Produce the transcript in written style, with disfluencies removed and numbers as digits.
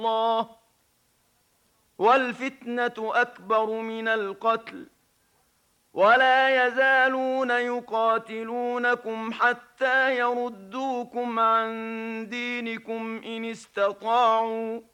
الله والفتنة أكبر من القتل ولا يزالون يقاتلونكم حتى يردوكم عن دينكم إن استطاعوا